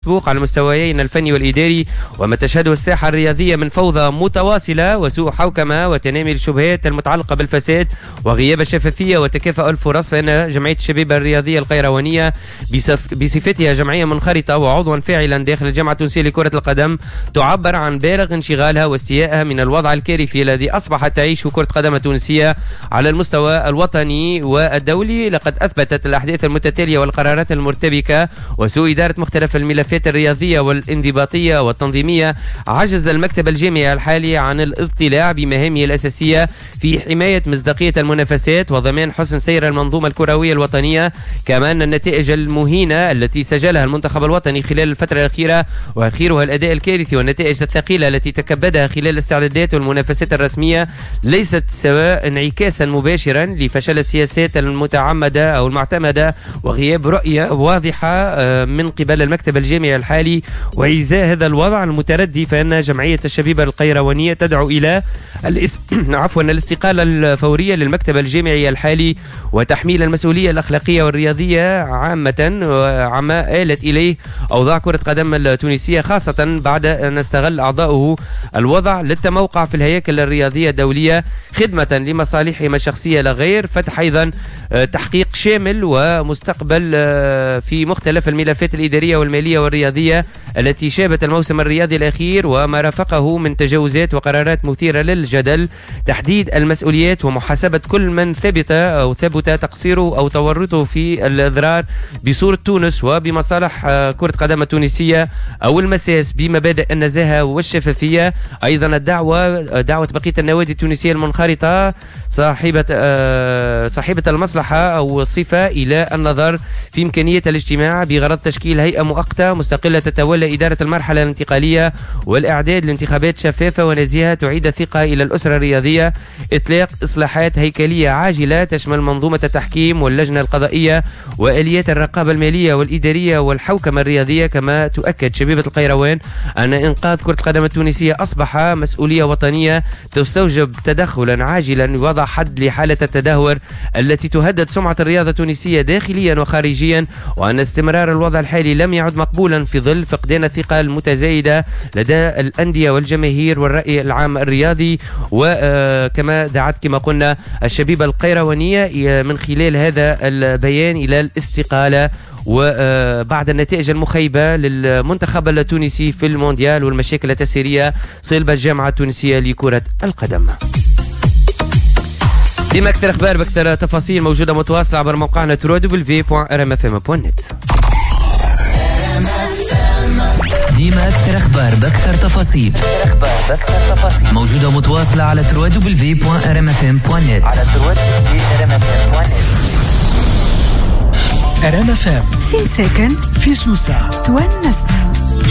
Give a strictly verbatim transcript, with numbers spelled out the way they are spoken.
مسبوق على المستويين الفني والإداري، وما تشهده الساحة الرياضية من فوضى متواصلة وسوء حوكمة وتنامي الشبهات المتعلقة بالفساد وغياب الشفافية وتكافؤ الفرص، فإن جمعية الشباب الرياضية القيروانية بصفتها جمعية منخرطة وعضوا فاعلا داخل الجامعة التونسية لكرة القدم تعبر عن بالغ انشغالها واستيائها من الوضع الكارثي الذي أصبحت تعيشه كرة القدم التونسية على المستوى الوطني والدولي. لقد أثبتت الأحداث المتتالية والقرارات المرتبكة وسوء إدارة مختلف الملفات الرياضية والانضباطية والتنظيمية عجز المكتب الجامعي الحالي عن الاطلاع بمهامه الأساسية في حماية مصداقية المنافسات وضمان حسن سير المنظومة الكروية الوطنية. كما أن النتائج المهينة التي سجلها المنتخب الوطني خلال الفترة الأخيرة وأخيرها الأداء الكارثي والنتائج الثقيلة التي تكبدها خلال الاستعدادات والمنافسات الرسمية ليست سواء انعكاسا مباشرا لفشل السياسات المتعمدة أو المعتمدة وغياب رؤية واضحة من قبل المكتب الجامعي الحالي. وإزاء هذا الوضع المتردي فإن جمعية الشبيبة القيروانية تدعو إلى الاس... عفوا الاستقالة الفورية للمكتب الجامعي الحالي وتحميل المسؤولية الأخلاقية والرياضية عامة وعما آلت إليه أوضاع كرة قدم التونسية، خاصة بعد أن استغل أعضاؤه الوضع للتموقع في الهياكل الرياضية الدولية خدمة لمصالحهم الشخصية لا غير، فتح أيضا تحقيق شامل ومستقبل في مختلف الملفات الإدارية والمالية والرياضية التي شابت الموسم الرياضي الأخير وما رافقه من تجاوزات وقرارات مثيرة للجدل، تحديد المسؤوليات ومحاسبة كل من ثبت أو ثبت تقصيره أو تورطه في الإضرار بصورة تونس وبمصالح كرة قدم التونسية أو المساس بمبادئ النزاهة والشفافية. أيضا الدعوة دعوة بقية النوادي التونسية المنخرطة صاحبة صاحبة المصلحة أو الصفة إلى النظر في إمكانية الاجتماع بغرض تشكيل هيئة مؤقتة مستقلة تتولى إدارة المرحلة الانتقالية والإعداد لانتخابات شفافة ونزيهة تعيد الثقة إلى الأسرة الرياضية، إطلاق إصلاحات هيكلية عاجلة تشمل منظومة التحكيم واللجنة القضائية وآليات الرقابة المالية والإدارية والحوكمة الرياضية. كما تؤكد شبيبة القيروان أن إنقاذ كرة القدم التونسية أصبح مسؤولية وطنية تستوجب تدخلا عاجلا يوضع حد لحالة التدهور التي تهدد سمعة الرياضة التونسية داخليا وخارجيا، وأن استمرار الوضع الحالي لم يعد مقبولا في ظل فقدان الثقة المتزايدة لدى الأندية والجماهير والرأي العام الرياضي. وكما دعت كما قلنا الشبيبة القيروانية من خلال هذا البيان إلى الاستقالة وبعد النتائج المخيبة للمنتخب التونسي في المونديال والمشاكل التسييرية صلب الجامعة التونسية لكرة القدم. ديما أكثر أخبار بأكثر تفاصيل موجودة متواصلة عبر موقعنا دبليو دبليو دبليو دوت ار ام اف ام دوت نت. ديما أكثر أخبار بأكثر تفاصيل موجودة متواصلة على دبليو دبليو دبليو دوت ار ام اف ام دوت نت. على دبليو دبليو دبليو دوت ار ام اف ام دوت نت. ار ام اف ام في سكن في سوسة تونسنا.